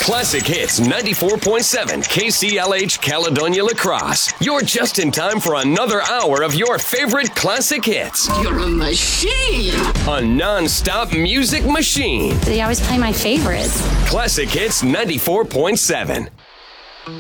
Classic Hits 94.7 KCLH Caledonia La Crosse. You're just in time for another hour of your favorite classic hits. You're a machine. A non-stop music machine. They always play my favorites. Classic Hits 94.7.